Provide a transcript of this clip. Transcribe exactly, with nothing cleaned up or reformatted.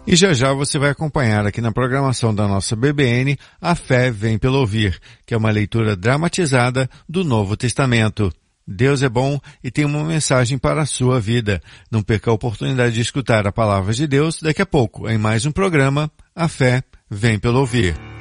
E já já você vai acompanhar aqui na programação da nossa B B N A Fé Vem Pelo Ouvir, que é uma leitura dramatizada do Novo Testamento. Deus é bom e tem uma mensagem para a sua vida. Não perca a oportunidade de escutar a palavra de Deus daqui a pouco, em mais um programa A Fé Vem Pelo Ouvir.